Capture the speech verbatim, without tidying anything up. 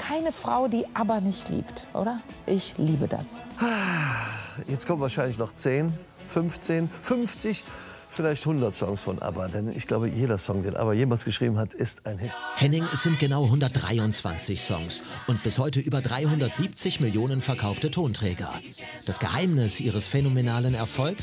keine Frau, die ABBA nicht liebt, oder? Ich liebe das. Jetzt kommen wahrscheinlich noch zehn, fünfzehn, fünfzig, vielleicht hundert Songs von ABBA. Denn ich glaube, jeder Song, den ABBA jemals geschrieben hat, ist ein Hit. Henning, es sind genau hundertdreiundzwanzig Songs und bis heute über dreihundertsiebzig Millionen verkaufte Tonträger. Das Geheimnis ihres phänomenalen Erfolgs?